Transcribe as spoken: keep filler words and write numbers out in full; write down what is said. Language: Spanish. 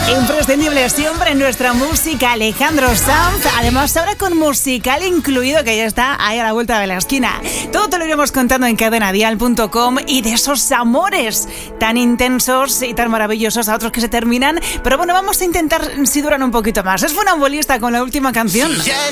Imprescindible siempre en nuestra música, Alejandro Sanz. Además, ahora con musical incluido, que ya está ahí a la vuelta de la esquina. Todo te lo iremos contando en cadena dial punto com y de esos amores tan intensos y tan maravillosos a otros que se terminan. Pero bueno, vamos a intentar si duran un poquito más. Es funambulista con la última canción. Si ya